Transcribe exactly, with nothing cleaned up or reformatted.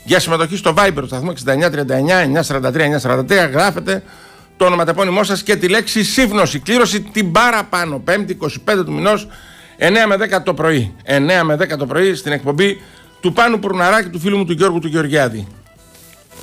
Για συμμετοχή στο Viber του σταθμού εξήντα εννιά τριάντα εννιά εννιακόσια σαράντα τρία εννιακόσια σαράντα τρία γράφετε το ονοματεπώνυμό σας και τη λέξη σύφνωση. Κλήρωση την παραπάνω. Πέμπτη είκοσι πέντε του μηνός, εννιά με δέκα το πρωί. εννιά με δέκα το πρωί στην εκπομπή του Πάνου Πουρναράκη, του φίλου μου του Γιώργου του Γεωργιάδη.